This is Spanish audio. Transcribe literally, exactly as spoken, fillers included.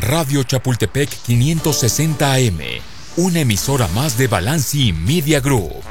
Radio Chapultepec quinientos sesenta A M, una emisora más de Balanci Media Group.